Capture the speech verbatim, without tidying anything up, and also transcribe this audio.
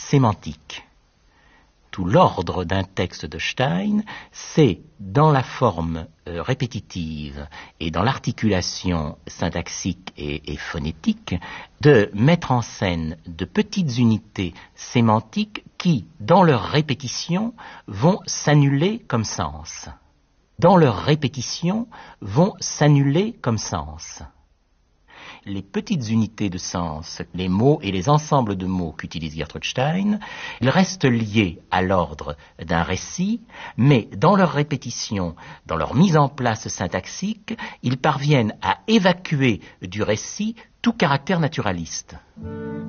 sémantique. Tout l'ordre d'un texte de Stein, c'est dans la forme euh, répétitive et dans l'articulation syntaxique et, et phonétique de mettre en scène de petites unités sémantiques qui, dans leur répétition, vont s'annuler comme sens. Dans leur répétition, vont s'annuler comme sens. Les petites unités de sens, les mots et les ensembles de mots qu'utilise Gertrude Stein, ils restent liés à l'ordre d'un récit, mais dans leur répétition, dans leur mise en place syntaxique, ils parviennent à évacuer du récit tout caractère naturaliste.